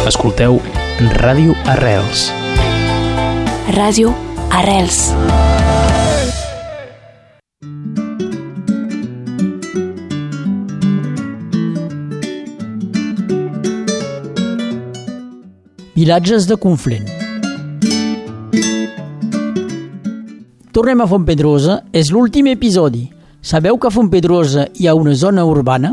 Escolteu Ràdio Arrels. Ràdio Arrels. Vilatges de Conflent. Tornem a Fontpedrosa, és l'últim episodi. Sabeu que a Fontpedrosa hi ha una zona urbana?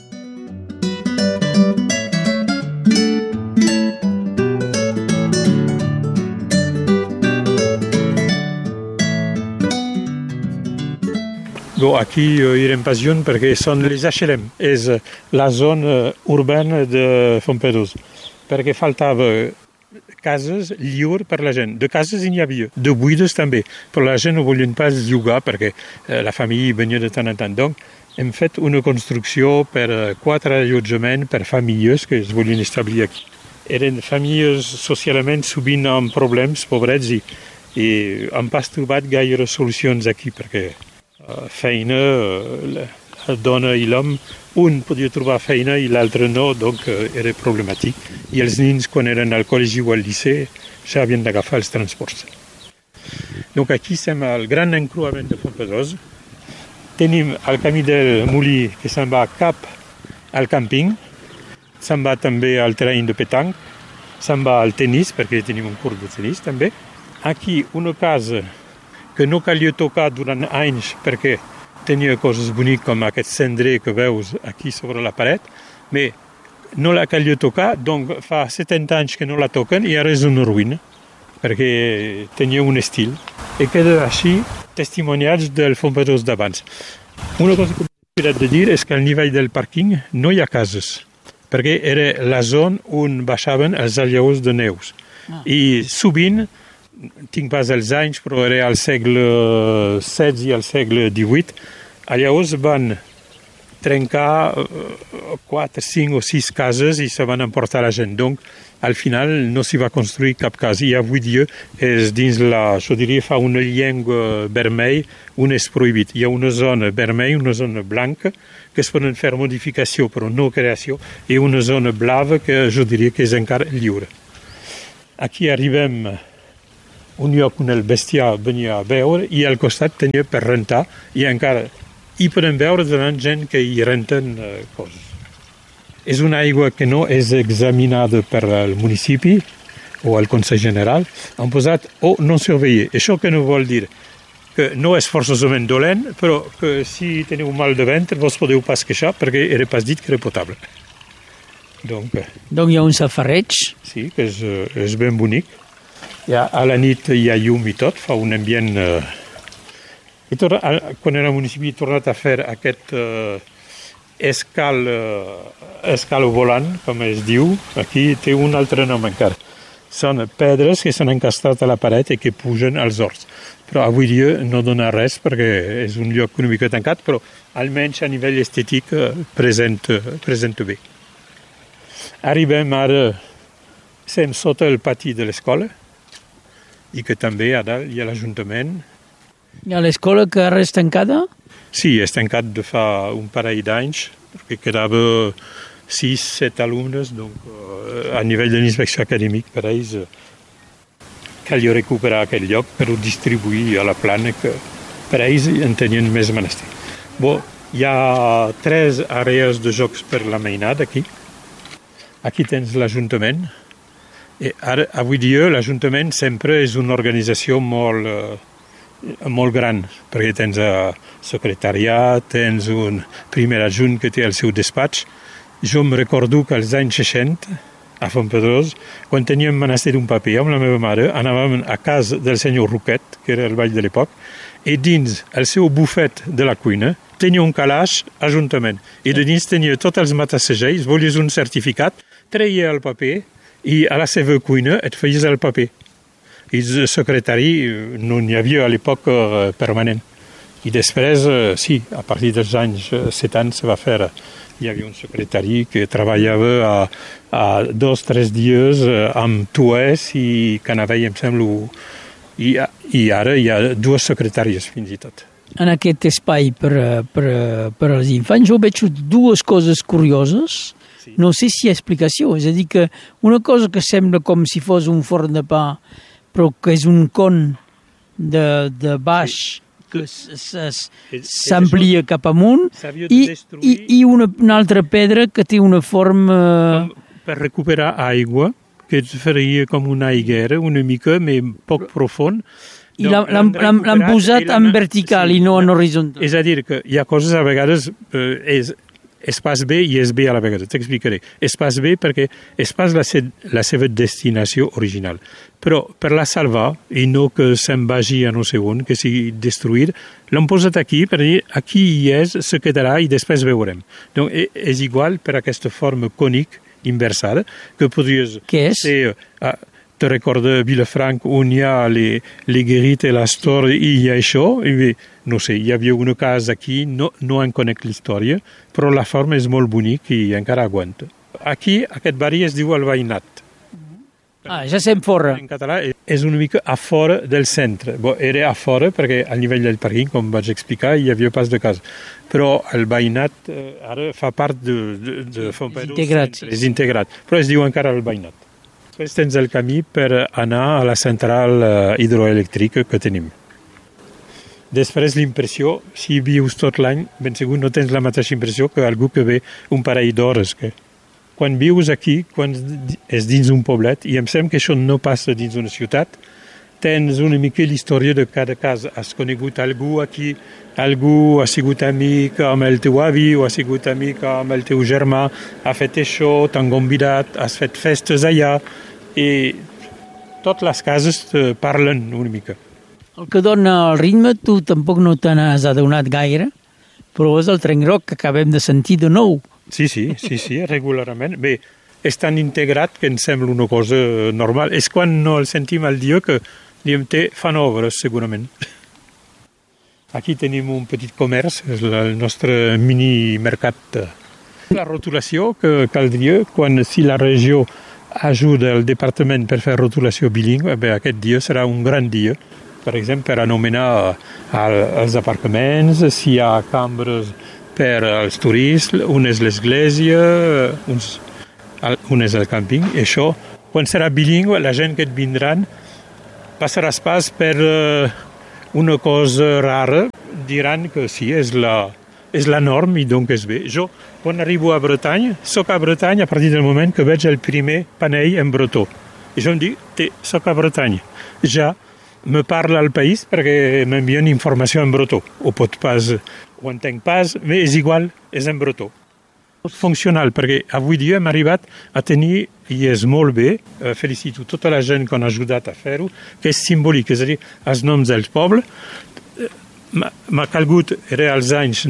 Bon, aquí irem pas junt perquè són les HLM, és la zona urbana de Fontpedrosa, perquè faltava cases lliures per la gent. De cases n'hi havia, de buides també, però la gent no volien pas llogar perquè la família venia de tant en tant. Donc, hem fet una construcció per 4 allotjaments per famílies que es volien establir aquí. Eren famílies socialment sovint amb problemes, pobrets, i hem pas trobat gaire solucions aquí perquè feina, la dona i l'home, un podia trobar feina i l'altre no, donc era problemàtic. I els nens, quan eren al col·legi o al liceu, ja havien d'agafar els transports. Donc aquí estem al gran encruament de Fontpedrosa. Tenim el camí del Molí que se'n va cap al càmping, se'n va també al terreny de petanc, se'n va al tenis, perquè tenim un curs de tenis també. Aquí una casa que no calia tocar durant anys perquè tenia coses boniques com aquest cendrer que veus aquí sobre la paret, però no la calia tocar, donc fa 70 anys que no la toquen i ara és una ruïna, perquè tenia un estil. I queda així testimoniats del Fontpedrosa d'abans. Una cosa que m'he oblidat de dir és que al nivell del pàrquing no hi ha cases, perquè era la zona on baixaven els allaus de neus. I sovint, tinc pas els anys, però era al segle XVI i al segle XVIII, llavors van trencar 4, 5 o 6 cases i se van emportar la gent. Donc, al final no s'hi va construir cap casa. I avui dia és dins la, jo diria, fa una llengua vermell on és prohibit. Hi ha una zona vermella, una zona blanca, que es poden fer modificació però no creació, i una zona blava que jo diria que és encara lliure. Aquí arribem un lloc on el bestiar venia a veure i al costat tenia per rentar i encara hi podem veure davant gent que hi renten coses. És una aigua que no és examinada per el municipi o el Consell General. Han posat o no surveiller. Això que no vol dir que no és forçosament dolent, però que si teniu mal de ventre vos podeu pas queixar perquè era pas dit que era potable. Donc hi ha un safareig. Sí, que és ben bonic. Ja, a la nit hi ha llum i tot, fa un ambient... Quan era municipi he tornat a fer aquest escalo volant, com es diu. Aquí té un altre nom encara. Són pedres que s'han encastrat a la paret i que pugen als horts. Però avui dia no dona res perquè és un lloc una mica tancat, però almenys a nivell estètic presenta bé. Arribem ara, estem sota el pati de l'escola, i que també a dalt hi ha l'Ajuntament. I a l'escola que ara és tancada? Sí, és tancat de fa un parell d'anys, perquè quedava 6-7 alumnes, donc a nivell de l'inspecció acadèmic per ells calia recuperar aquell lloc per ho distribuir a la plana que per ells en tenien més menester. Bon, hi ha 3 àrees de jocs per la mainada aquí. Aquí tens l'Ajuntament. I ara, avui dia l'Ajuntament sempre és una organització molt gran, perquè tens secretariat, tens un primer adjunt que té el seu despatx. Jo em recordo que als anys 60, a Fontpedrosa, quan teníem menester d'un paper amb la meva mare, anàvem a casa del senyor Roquet, que era el ball de l'època, i dins el seu bufet de la cuina tenia un calaix Ajuntament. I de dins tenia tots els matassegells, volies un certificat, treia el paper, i a la seva cuina et feies el paper. I el secretari no n'hi havia a l'època permanent. I després, sí, a partir dels anys 70 se va fer. Hi havia un secretari que treballava a 2 o 3 dies amb tues i canavell, em sembla. I ara hi ha 2 secretàries fins i tot. En aquest espai per als infants jo veig 2 coses curioses. no sé si hi ha explicació. És a dir, que una cosa que sembla com si fos un forn de pa, però que és un con de baix, que s'amplia cap amunt, i una altra pedra que té una forma... Per recuperar aigua, que faria com una aiguera, una mica, però poc profund. I l'han posat en vertical i no en horitzontal. És a dir, que hi ha coses a vegades... és pas bé i és bé a la vegada, t'explicaré. És pas bé perquè és pas la seva destinació original. Però per la salvar, i no que se'n vagi a no sé on, que sigui destruït, l'han posat aquí per dir aquí hi és, se quedarà i després veurem. Donc és igual per aquesta forma cònic inversada, que podries... Què és? Te recorda Vilafranc on hi ha les guerites i l'Astor i hi ha això, i bé, no sé, hi havia una casa aquí, no en conec l'història, però la forma és molt bonica i encara aguanta. Aquí, aquest barri es diu el Veïnat. Ja sem fora. En català és una mica a fora del centre. Era a fora perquè al nivell del pàrquing, com vaig explicar, hi havia pas de casa. Però el Veïnat ara fa part de Fontpedros. És integrat. Però es diu encara el Veïnat. Després tens el camí per anar a la central hidroelèctrica que tenim. Després l'impressió, si vius tot l'any, ben segur no tens la mateixa impressió que algú que ve un parell d'hores. Quan vius aquí, quan és dins un poblet, i em sembla que això no passa dins una ciutat, tens una mica l'història de cada casa. Has conegut algú aquí, algú ha sigut amic amb el teu avi o ha sigut amic amb el teu germà, ha fet això, t'han convidat, has fet festes allà, i totes les cases parlen una mica. El que dona el ritme, tu tampoc no te n'has adonat gaire, però és el tren groc que acabem de sentir de nou. Sí, regularment. Bé, és tan integrat que em sembla una cosa normal. És quan no el sentim al dia que diem, fan obres, segurament. Aquí tenim un petit comerç, és el nostre mini mercat. La rotulació que caldria, si la regió ajuda el departament per fer rotulació bilingüe, aquest dia serà un gran dia. Per exemple, per anomenar els aparcaments, si hi ha cambres per als turistes, on és l'església, on és el càmping. I això, quan serà bilingüe, la gent que et vindran passaràs pas per una cosa rara, diran que sí, és la norma i donc és bé. Jo, quan arribo a Bretanya, soc a Bretanya a partir del moment que veig el primer panell en bretó. I jo em dic, soc a Bretanya. Ja me parla al país perquè m'envien informació en bretó. Ho entenc pas, però és igual, és en bretó. És funcional, perquè avui dia hem arribat a tenir, i és molt bé, felicito tota la gent que han ajudat a fer-ho, que és simbòlic, és a dir, els noms dels pobles. M'ha calgut, era als anys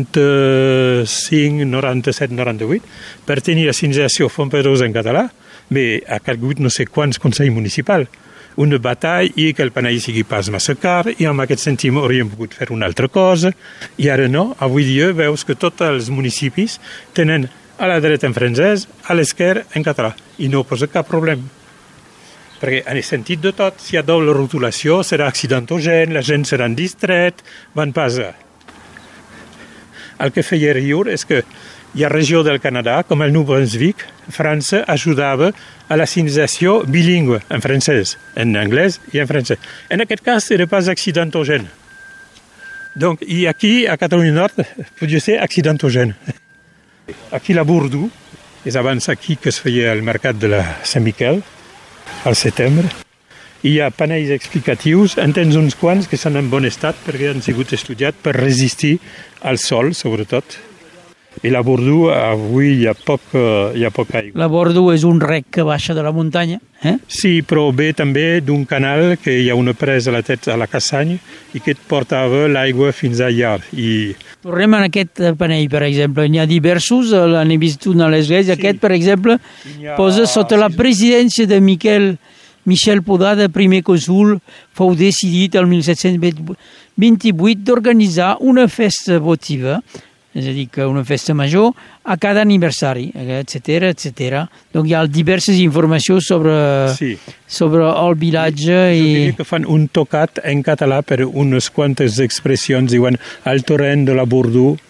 95, 97, 98, per tenir la civilització Fontpedros en català, però ha calgut no sé quants consells municipals. Una batalla i que el panell sigui pas massa car, i amb aquest sentit hauríem pogut fer una altra cosa, i ara no. Avui dia veus que tots els municipis tenen a la dreta en francès, a l'esquerra en català, i no posa cap problema. Perquè en el sentit de tot, si hi ha doble rotulació, serà accidentogen, la gent serà distret, van passar. El que feia riure és que hi ha regió del Canadà, com el Nou Brunswick, França ajudava a la civilització bilingüe, en francès, en anglès i en francès. En aquest cas, era pas accidentogen. Donc, i aquí, a Catalunya Nord, podia ser accidentogen. Aquí la Bourdou, és abans aquí que es feia el mercat de la Sant Miquel, al setembre. Hi ha panells explicatius, en tens uns quants que són en bon estat perquè han sigut estudiats per resistir al sol, sobretot. I la Bourdou, avui hi ha poc aigua. La Bourdou és un rec que baixa de la muntanya, eh? Sí, però ve també d'un canal que hi ha una presa a la Cassany i que et portava l'aigua fins allà. Tornem a aquest panell, per exemple. N'hi ha diversos, l'han vist un a l'església. Sí. Aquest, per exemple, posa sota la presidència de Michel Podada, primer cònsol, fou decidit el 1728 d'organitzar una festa votiva, és a dir, que una festa major a cada aniversari, etc. Donc hi ha diverses informacions sobre el vilatge. Jo diria que fan un tocat en català per unes quantes expressions, diuen el torrent de la Bourdou,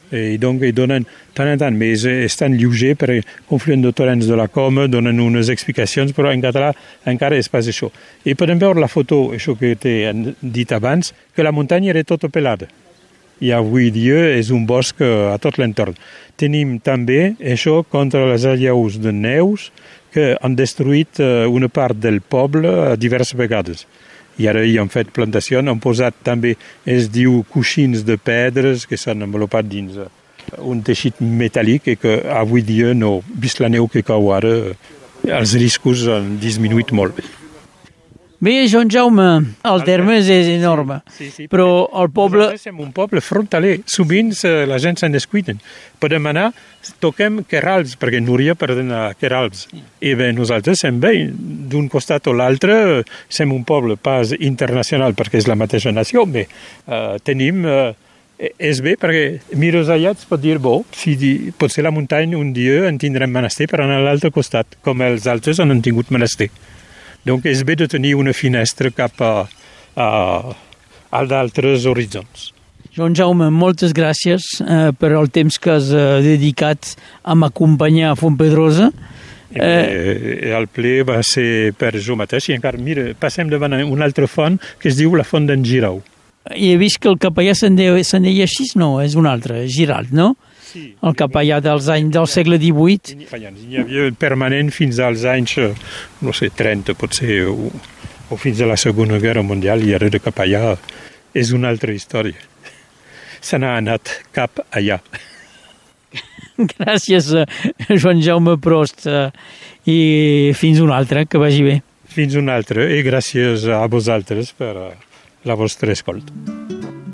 I donc hi donen tant en tant, més és tan lleuger perquè confluen de torrents de la Coma, donen unes explicacions, però en català encara és pas això. I podem veure la foto, això que t'he dit abans, que la muntanya era tota pelada. I avui dia és un bosc a tot l'entorn. Tenim també això contra les allaus de neus que han destruït una part del poble diverses vegades. I ara hi han fet plantacions, han posat també, es diu, coixins de pedres que s'han envolupat dins un teixit metàl·lic i que avui dia, no, vist la neu que cau ara, els riscos han disminuït molt. Bé, Joan Jaume, el terme és enorme, sí, però el poble... Nosaltres som un poble frontaler, sovint la gent se'n descuiden. Podem anar, toquem Queralbs, perquè Núria perdent a Queralbs. I bé, nosaltres som bé, d'un costat o l'altre, som un poble pas internacional perquè és la mateixa nació, bé, tenim... és bé perquè mires allà et pot dir, potser la muntanya un dia en tindrem menester per anar a l'altre costat, com els altres han tingut menester. Donc és bé de tenir una finestra cap a d'altres horitzons. Joan Jaume, moltes gràcies per el temps que has dedicat a m'acompanyar a Fontpedrosa. El ple va ser per jo mateix i encara, mira, passem davant una altra font que es diu la font d'en Girau. I he vist que el capellà se'n deia així, no? És un altre, Giralt, no? Sí, el capellà dels anys del segle XVIII. Hi havia permanent fins als anys, no sé, 30 potser, o fins a la Segona Guerra Mundial, i ara de capellà és una altra història. Se n'ha anat cap allà. Gràcies, Joan Jaume Prost, i fins una altra, que vagi bé. Fins una altra, i gràcies a vosaltres per la vostra escolta.